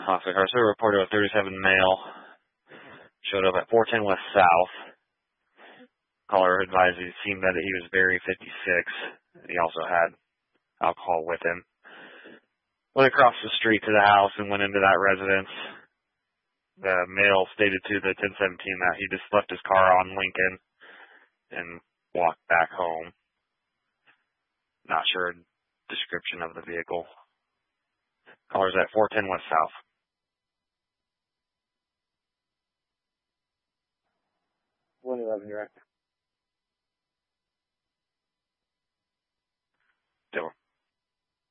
Officer Garcia reported a 37 male showed up at 410 West South. Caller advised he seemed that he was very 56. He also had alcohol with him. Went across the street to the house and went into that residence. The male stated to the 1017 that he just left his car on Lincoln and walked back home. Not sure description of the vehicle. Caller's at 410 West South. 111, you're active.